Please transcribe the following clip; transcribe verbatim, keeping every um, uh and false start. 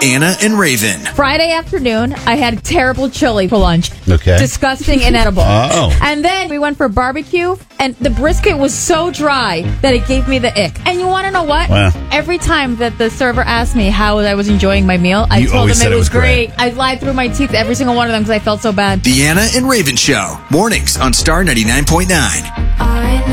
Anna and Raven. Friday afternoon, I had terrible chili for lunch. Okay. Disgusting, inedible. Oh. And then we went for barbecue, and the brisket was so dry that it gave me the ick. And you want to know what? Wow. Every time that the server asked me how I was enjoying my meal, I You told always them said it it was was great. great. I lied through my teeth, every single one of them, because I felt so bad. The Anna and Raven Show. Mornings on Star ninety-nine point nine. I know.